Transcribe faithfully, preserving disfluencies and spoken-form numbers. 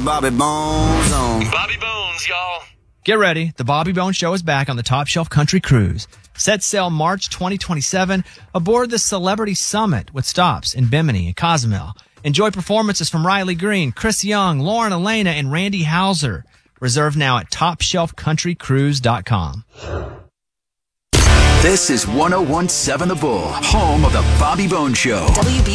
Bobby Bones on. Bobby Bones, y'all. Get ready. The Bobby Bones Show is back on the Top Shelf Country Cruise. Set sail March twenty twenty-seven aboard the Celebrity Summit with stops in Bimini and Cozumel. Enjoy performances from Riley Green, Chris Young, Lauren Elena, and Randy Hauser. Reserve now at top shelf country cruise dot com. This is one oh one point seven The Bull, home of the Bobby Bones Show. W B